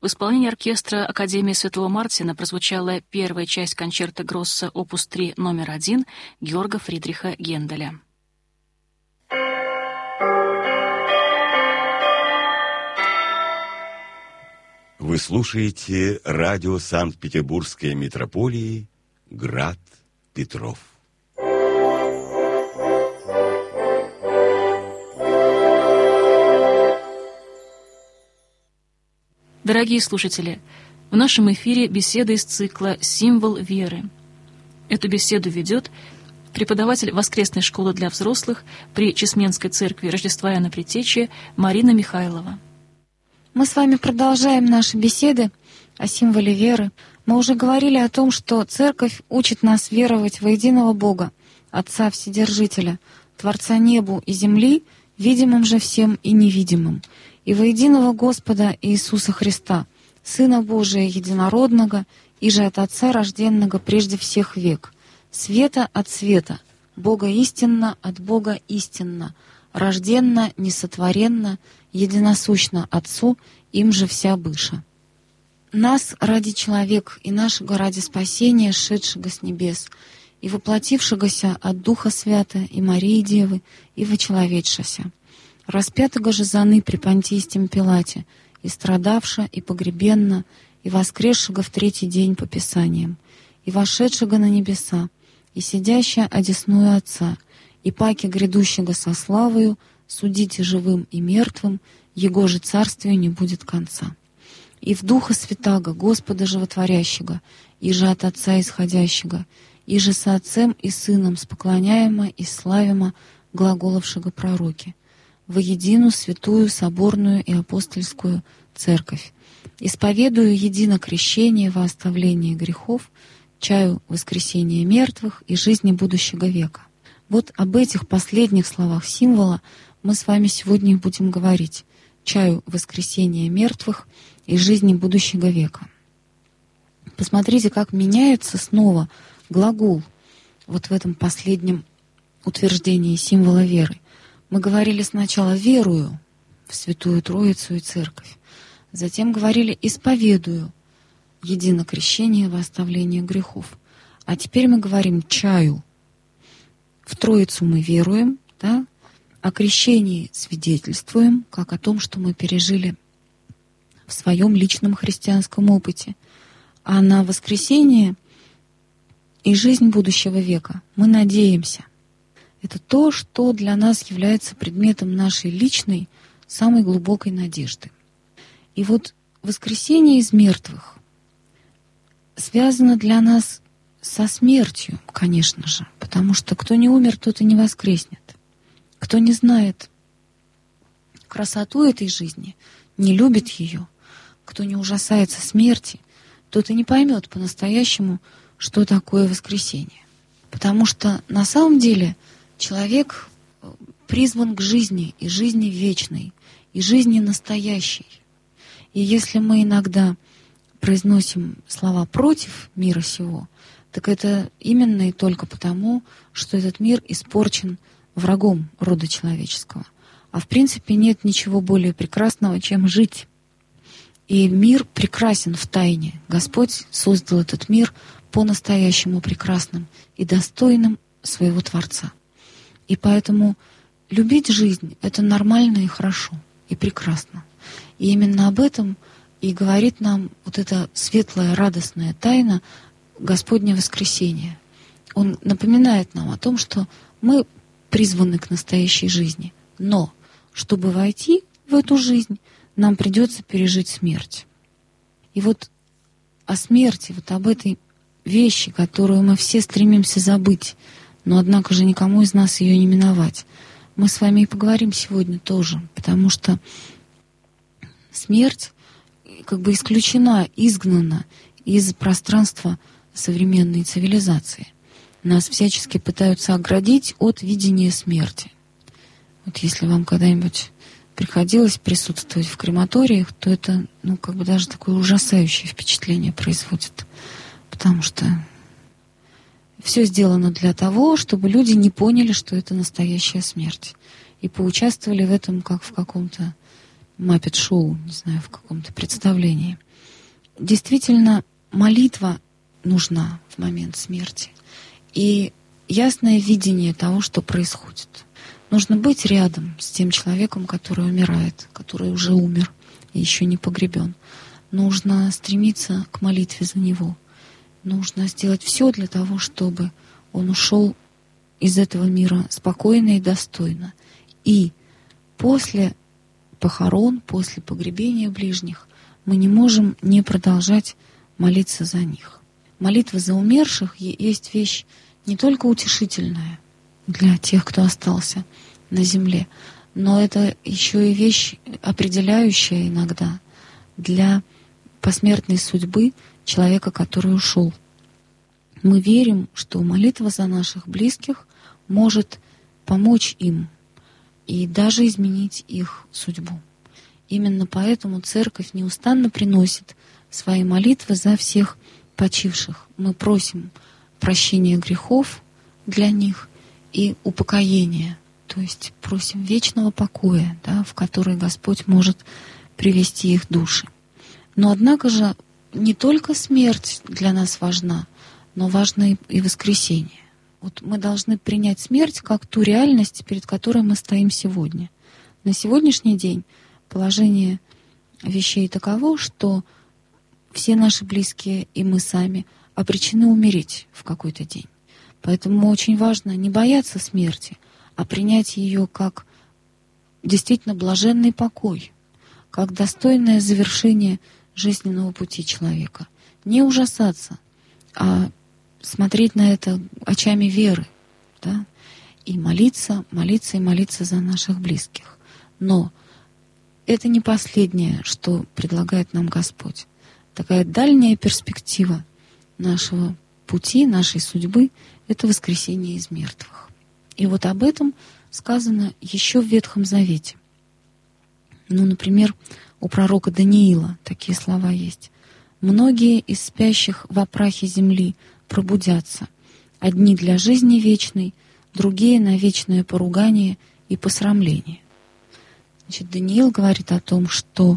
В исполнении оркестра Академии Святого Мартина прозвучала первая часть концерта Гросса опус 3 номер 1 Георга Фридриха Генделя. Вы слушаете радио Санкт-Петербургской митрополии «Град Петров». Дорогие слушатели, в нашем эфире беседа из цикла «Символ веры». Эту беседу ведет преподаватель воскресной школы для взрослых при Чесменской церкви Рождества Иоанна Предтечи Марина Михайлова. Мы с вами продолжаем наши беседы о символе веры. Мы уже говорили о том, что Церковь учит нас веровать во единого Бога, Отца Вседержителя, Творца небу и земли, видимым же всем и невидимым, и во единого Господа Иисуса Христа, Сына Божия Единородного, и же от Отца рожденного прежде всех век, света от света, Бога истинно от Бога истинно, рожденно, несотворенно, единосущно Отцу, им же вся быша. Нас ради человек и нашего ради спасения, шедшего с небес, и воплотившегося от Духа Свята и Марии Девы, и вочеловечшася, распятого же заны при Понтийском Пилате, и страдавша, и погребенна, и воскресшего в третий день по Писаниям, и вошедшего на небеса, и сидящая одесную Отца, и паки грядущего со славою, судите живым и мертвым, Его же царствию не будет конца. И в Духа Святаго, Господа Животворящего, и же от Отца исходящего, и же со Отцем и Сыном споклоняемо и славимо глаголовшего пророки, во едину святую, соборную и апостольскую церковь, исповедую едино крещение во оставление грехов, чаю воскресения мертвых и жизни будущего века. Вот об этих последних словах символа мы с вами сегодня будем говорить. Чаю воскресения мертвых и жизни будущего века. Посмотрите, как меняется снова глагол вот в этом последнем утверждении символа веры. Мы говорили сначала «верую» в Святую Троицу и Церковь. Затем говорили «исповедую» едино крещение во оставление грехов. А теперь мы говорим «чаю». В Троицу мы веруем, да? О крещении свидетельствуем, как о том, что мы пережили в своем личном христианском опыте. А на воскресение и жизнь будущего века мы надеемся. Это то, что для нас является предметом нашей личной, самой глубокой надежды. И вот воскресение из мертвых связано для нас со смертью, конечно же, потому что кто не умер, тот и не воскреснет. Кто не знает красоту этой жизни, не любит ее, кто не ужасается смерти, тот и не поймет по-настоящему, что такое воскресение. Потому что на самом деле человек призван к жизни, и жизни вечной, и жизни настоящей. И если мы иногда произносим слова против мира сего, так это именно и только потому, что этот мир испорчен врагом рода человеческого. А в принципе нет ничего более прекрасного, чем жить. И мир прекрасен в тайне. Господь создал этот мир по-настоящему прекрасным и достойным своего Творца. И поэтому любить жизнь — это нормально и хорошо, и прекрасно. И именно об этом и говорит нам вот эта светлая, радостная тайна Господня воскресения. Он напоминает нам о том, что мы призваны к настоящей жизни. Но, чтобы войти в эту жизнь, нам придется пережить смерть. И вот о смерти, вот об этой вещи, которую мы все стремимся забыть, но однако же никому из нас ее не миновать, мы с вами и поговорим сегодня тоже, потому что смерть как бы исключена, изгнана из пространства современной цивилизации. Нас всячески пытаются оградить от видения смерти. Вот если вам когда-нибудь приходилось присутствовать в крематориях, то это, как бы даже такое ужасающее впечатление производит. Потому что все сделано для того, чтобы люди не поняли, что это настоящая смерть. И поучаствовали в этом, как в каком-то Маппет-шоу, не знаю, в каком-то представлении. Действительно, молитва нужна в момент смерти. И ясное видение того, что происходит. Нужно быть рядом с тем человеком, который умирает, который уже умер и еще не погребен. Нужно стремиться к молитве за него. Нужно сделать все для того, чтобы он ушел из этого мира спокойно и достойно. И после похорон, после погребения ближних, мы не можем не продолжать молиться за них. Молитва за умерших есть вещь не только утешительная для тех, кто остался на земле, но это еще и вещь определяющая иногда для посмертной судьбы человека, который ушел. Мы верим, что молитва за наших близких может помочь им и даже изменить их судьбу. Именно поэтому Церковь неустанно приносит свои молитвы за всех почивших. Мы просим прощения грехов для них и упокоения, то есть просим вечного покоя, в который Господь может привести их души. Но однако же не только смерть для нас важна, но важно и воскресение. Вот мы должны принять смерть как ту реальность, перед которой мы стоим сегодня. На сегодняшний день положение вещей таково, что все наши близкие и мы сами обречены умереть в какой-то день. Поэтому очень важно не бояться смерти, а принять ее как действительно блаженный покой, как достойное завершение жизненного пути человека. Не ужасаться, а смотреть на это очами веры, и молиться за наших близких. Но это не последнее, что предлагает нам Господь. Такая дальняя перспектива нашего пути, нашей судьбы — это воскресение из мертвых. И вот об этом сказано еще в Ветхом Завете. Например, у пророка Даниила такие слова есть. «Многие из спящих во прахе земли пробудятся, одни для жизни вечной, другие на вечное поругание и посрамление». Значит, Даниил говорит о том, что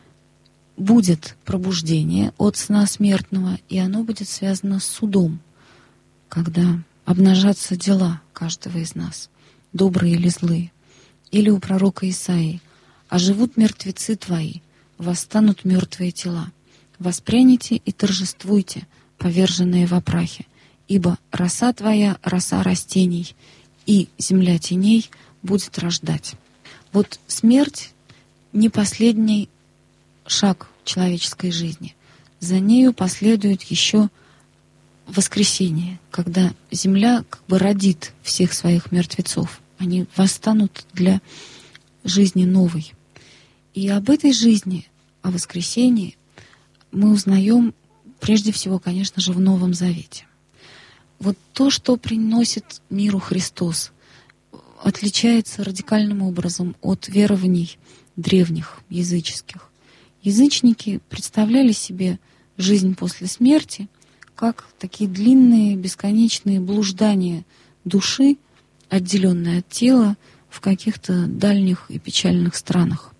будет пробуждение от сна смертного, и оно будет связано с судом, когда обнажатся дела каждого из нас, добрые или злые. Или у пророка Исаии: «Оживут мертвецы твои, восстанут мертвые тела. Воспряните и торжествуйте, поверженные во прахе, ибо роса твоя, роса растений, и земля теней будет рождать». Вот смерть не последний шаг человеческой жизни. За нею последует еще воскресение, когда земля родит всех своих мертвецов. Они восстанут для жизни новой. И об этой жизни, о воскресении мы узнаем прежде всего, конечно же, в Новом Завете. Вот то, что приносит миру Христос, отличается радикальным образом от верований древних, языческих. Язычники представляли себе жизнь после смерти как такие длинные, бесконечные блуждания души, отделенные от тела, в каких-то дальних и печальных странах.